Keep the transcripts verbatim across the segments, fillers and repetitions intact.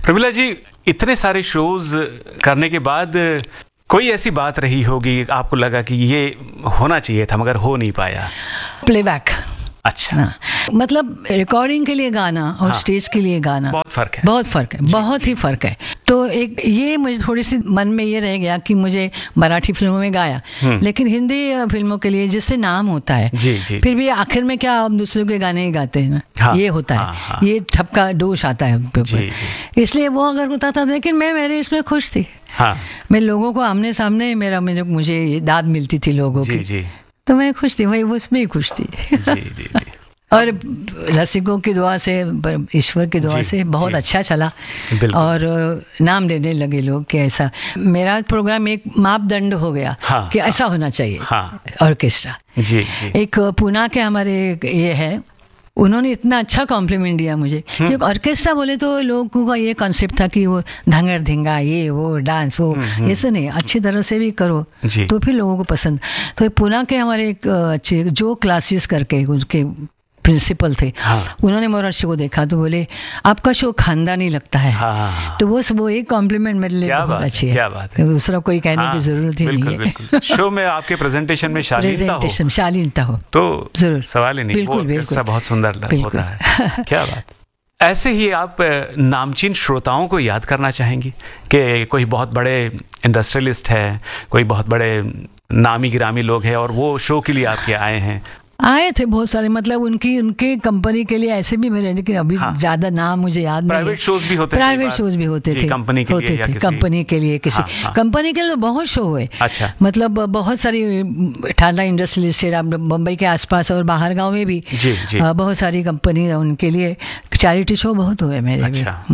प्रमिला जी, इतने सारे शोज करने के बाद कोई ऐसी बात रही होगी आपको लगा कि ये होना चाहिए था मगर हो नहीं पाया? प्लेबैक। अच्छा। हाँ, मतलब रिकॉर्डिंग के लिए गाना और हाँ, स्टेज के लिए गाना बहुत फर्क है। बहुत फर्क है, बहुत ही फर्क है। तो एक ये मुझे थोड़ी सी मन में ये रह गया कि मुझे मराठी फिल्मों में गाया, लेकिन हिंदी फिल्मों के लिए जिससे नाम होता है, जी, जी, फिर भी आखिर में क्या हम दूसरों के गाने ही गाते हैं ना। हाँ, ये होता है। हाँ, हाँ, ये ठपका दोष आता है उनके ऊपर, इसलिए वो अगर होता था, लेकिन मैं मेरे इसमें खुश थी। हाँ, मैं लोगों को आमने सामने मेरा मुझे दाद मिलती थी लोगों की, जी, तो मैं खुश थी, वही उसमें ही खुश थी। जी, जी, जी। और रसिकों की दुआ से, ईश्वर की दुआ से बहुत अच्छा चला और नाम लेने लगे लोग कि ऐसा मेरा प्रोग्राम एक मापदंड हो गया। हाँ, कि ऐसा होना चाहिए। हाँ, ऑर्केस्ट्रा। जी, जी। एक पूना के हमारे ये है, उन्होंने इतना अच्छा कॉम्प्लीमेंट दिया मुझे, क्योंकि ऑर्केस्ट्रा बोले तो लोगों का ये कॉन्सेप्ट था कि वो धंगर धिंगा, ये वो डांस वो, ऐसे नहीं, अच्छी तरह से भी करो तो फिर लोगों को पसंद। तो पुणे के हमारे एक अच्छे जो क्लासेस करके उनके प्रिंसिपल थे, हाँ, उन्होंने मोराशी को देखा तो बोले आपका शो खानदानी लगता है। हाँ, तो वो वो एक कॉम्प्लीमेंट मेरे लिए बहुत अच्छी है। क्या बात है, दूसरा कोई कहने हाँ, की जरूरत ही नहीं है। शो में आपके प्रेजेंटेशन में शालीनता हो, शालीनता हो तो जरूर, सवाल ही नहीं। बिल्कुल, बिल्कुल, बहुत सुंदर होता है। क्या बात। ऐसे ही आप नामचीन श्रोताओं को याद करना चाहेंगी कि कोई बहुत बड़े इंडस्ट्रियलिस्ट है, कोई बहुत बड़े नामी गिरामी लोग हैं और वो शो के लिए आपके आए हैं? आए थे बहुत सारे, मतलब उनकी उनके कंपनी के लिए ऐसे भी मेरे, लेकिन अभी हाँ, ज्यादा नाम मुझे याद नहीं। प्राइवेट शोज भी होते थे, प्राइवेट शोज भी होते थे, कंपनी के लिए या किसी कंपनी के लिए किसी हाँ, हाँ, कंपनी के लिए बहुत शो हुए। अच्छा। मतलब बहुत सारी ठाडा इंडस्ट्रियलिस्ट, मुंबई के आसपास और बाहर गांव में भी जी, जी, बहुत सारी कंपनी, उनके लिए चैरिटी शो बहुत हुए मेरे। अच्छा।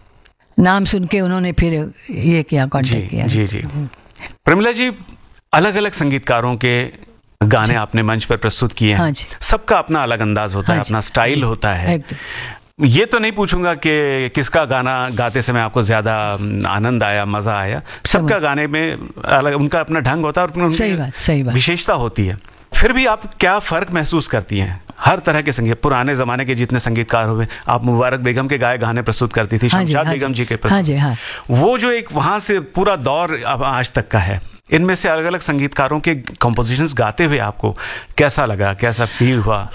नाम सुन के उन्होंने फिर ये किया, कॉन्टेक्ट किया। जी, जी। प्रमिला जी, अलग अलग संगीतकारों के गाने आपने मंच पर प्रस्तुत किए हैं। हाँ, सबका अपना अलग अंदाज होता हाँ, है, अपना स्टाइल होता है। ये तो नहीं पूछूंगा कि किसका गाना गाते समय आपको ज्यादा आनंद आया, मजा आया। सबका गाने में अलग उनका अपना ढंग होता है और सही बात, सही बात, विशेषता होती है। फिर भी आप क्या फर्क महसूस करती हैं? हर तरह के संगीत, पुराने जमाने के जितने संगीतकार हुए, आप मुबारक बेगम के गाए गाने प्रस्तुत करती थी, शमशाद बेगम जी के प्रस्तुत, वो जो एक वहां से पूरा दौर अब आज तक का है, इनमें से अलग अलग संगीतकारों के कंपोजिशंस गाते हुए आपको कैसा लगा, कैसा फील हुआ?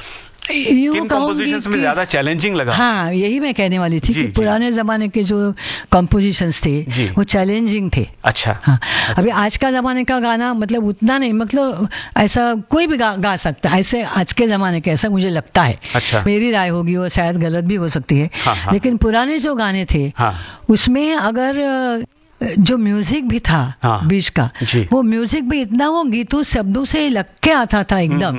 किन कंपोजिशंस में ज्यादा चैलेंजिंग लगा? हाँ, यही मैं कहने वाली थी कि पुराने जमाने के जो कंपोजिशंस थे वो चैलेंजिंग थे। अच्छा। हाँ, अभी आज का जमाने का गाना मतलब उतना नहीं, मतलब ऐसा कोई भी गा, गा सकता है ऐसे आज के जमाने के, ऐसा मुझे लगता है। अच्छा। मेरी राय होगी, वो शायद गलत भी हो सकती है। हाँ, हाँ, लेकिन पुराने जो गाने थे हाँ, उसमें अगर जो म्यूजिक भी था हाँ, बीच का, वो म्यूजिक भी इतना वो गीतों शब्दों से लग के आता था एकदम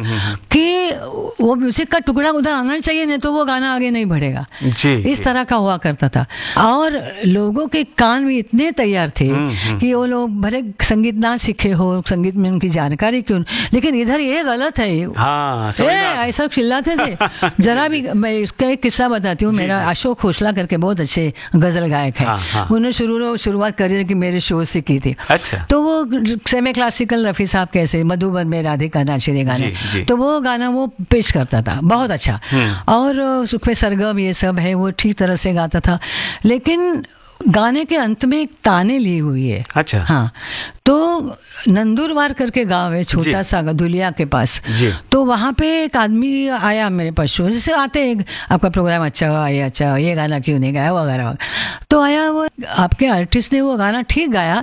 कि वो म्यूजिक का टुकड़ा उधर आना चाहिए, नहीं तो वो गाना आगे नहीं बढ़ेगा। जी, इस तरह का हुआ करता था। और लोगों के कान भी इतने तैयार थे कि वो लोग भले संगीत ना सीखे हो, संगीत में उनकी जानकारी क्यों, लेकिन इधर ये गलत है, हाँ, ऐसा चिल्लाते थे। जरा भी, मैं इसका एक किस्सा बताती हूँ। मेरा अशोक खोसला करके बहुत अच्छे गजल गायक है, उन्होंने शुरू शुरुआत कि मेरे शो से की थी। अच्छा। तो वो सेमी क्लासिकल रफी साहब कैसे मधुबन में राधिका नाचिरे गाने, तो वो गाना वो पेश करता था बहुत अच्छा, और उसमें सरगम ये सब है, वो ठीक तरह से गाता था। लेकिन गाने के अंत में एक ताने ली हुई है। अच्छा। हाँ, तो नंदुरबार करके गांव है, छोटा सा धुलिया के पास। तो वहाँ पे एक आदमी आया मेरे पास, शो जैसे आते हैं, आपका प्रोग्राम अच्छा हुआ, ये अच्छा, ये गाना क्यों नहीं गाया वगैरह। तो आया वो, आपके आर्टिस्ट ने वो गाना ठीक गाया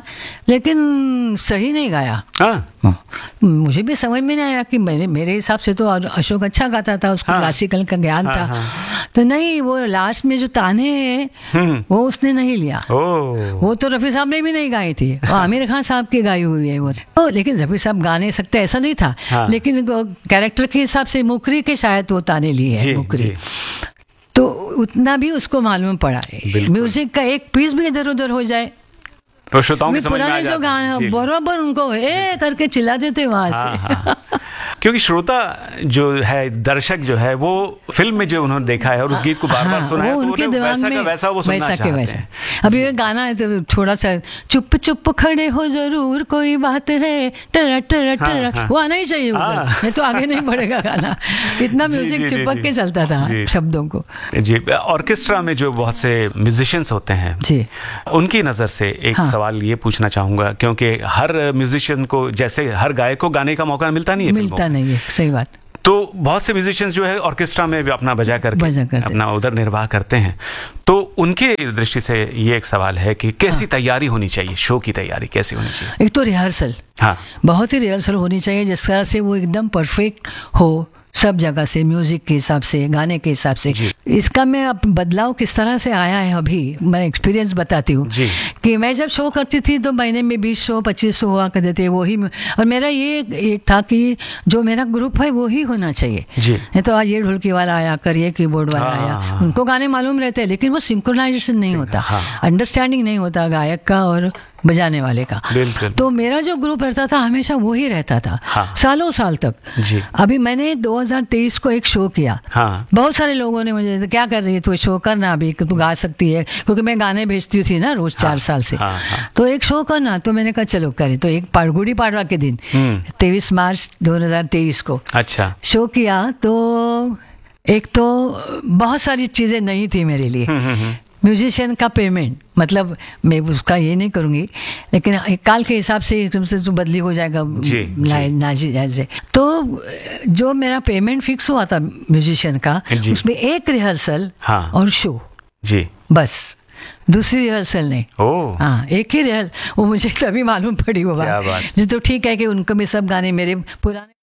लेकिन सही नहीं गाया। हाँ। मुझे भी समझ में नहीं आया कि मेरे मेरे हिसाब से तो अशोक अच्छा गाता था, उसको हाँ, क्लासिकल का ज्ञान हाँ, था हाँ, तो नहीं, वो लास्ट में जो ताने हैं वो उसने नहीं लिया। वो तो रफी साहब ने भी नहीं गाई थी, वो आमिर खान साहब की गाई हुई है वो। तो लेकिन रफी साहब गा नहीं सकते ऐसा नहीं था, हाँ, लेकिन कैरेक्टर के हिसाब से मुकरी के शायद वो ताने लिए है, मुकरी, तो उतना भी उसको मालूम पड़ा है। म्यूजिक का एक पीस भी इधर उधर हो जाए तो श्रोताओं को समझ में आ जो गाने बराबर उनको ए करके चिल्लाते थे वहां से। हाँ, हाँ। क्योंकि श्रोता जो है, दर्शक जो है, वो फिल्म में जो उन्होंने देखा है और उस गीत को बार बार सुना है, तो उनके दिमाग में वैसा वो सुनना चाहते हैं। अभी ये गाना है तो थोड़ा सा चुप चुप खड़े हो जरूर कोई बात है, टरा टरा टरा, वो आना ही चाहिए ऊपर, नहीं तो आगे नहीं बढ़ेगा गाना। इतना म्यूजिक चिपक के चलता था शब्दों को। जी, ऑर्केस्ट्रा में जो बहुत से म्यूजिशियंस होते हैं जी, उनकी नजर से एक हाँ। सवाल ये पूछना चाहूंगा, क्योंकि हर म्यूजिशियन को, जैसे हर गायक को गाने का मौका मिलता नहीं है, मिलता नहीं है, सही बात। तो बहुत से म्यूजिशियंस जो है ऑर्केस्ट्रा में भी अपना बजा करके अपना उधर निर्वाह करते हैं। तो उनके दृष्टि से ये एक सवाल है कि कैसी हाँ। तैयारी होनी चाहिए, शो की तैयारी कैसी होनी चाहिए? एक तो रिहर्सल, हाँ, बहुत ही रिहर्सल होनी चाहिए, जिस तरह से वो एकदम परफेक्ट हो सब जगह से, म्यूजिक के हिसाब से, गाने के हिसाब से। इसका मैं अब बदलाव किस तरह से आया है, अभी मैं एक्सपीरियंस बताती हूँ कि मैं जब शो करती थी तो महीने में बीस शो पच्चीस शो हुआ करते थे, वही। और मेरा ये एक था कि जो मेरा ग्रुप है वो ही होना चाहिए। नहीं तो आज ये ढोलकी वाला आया कर, ये कीबोर्ड वाला आया, उनको गाने मालूम रहते हैं लेकिन वो सिंक्रोनाइजेशन नहीं होता, अंडरस्टैंडिंग नहीं होता गायक का और बजाने वाले का। तो मेरा जो ग्रुप रहता था हमेशा वो ही रहता था, हाँ। सालों साल तक जी। अभी मैंने दो हज़ार तेईस को एक शो किया, हाँ। बहुत सारे लोगों ने मुझे क्या कर रही है तू, शो करना अभी, तू गा सकती है, क्योंकि मैं गाने भेजती थी ना रोज, हाँ। चार साल से, हाँ, हाँ। तो एक शो करना, तो मैंने कहा चलो करें। तो एक गुड़ी पाड़वा के दिन तेईस मार्च दो हजार तेईस को अच्छा शो किया। तो एक तो बहुत सारी चीजें नहीं थी मेरे लिए। म्यूजिशियन का पेमेंट, मतलब मैं उसका ये नहीं करूंगी, लेकिन काल के हिसाब से एकदम से तो बदली हो जाएगा नाजी। तो जो मेरा पेमेंट फिक्स हुआ था म्यूजिशियन का, उसमें एक रिहर्सल हाँ। और शो जी, बस, दूसरी रिहर्सल नहीं। ओह हाँ, एक ही रिहर्सल। वो मुझे तभी मालूम पड़ी वो बात। तो ठीक है कि उनको भी सब गाने मेरे पुराने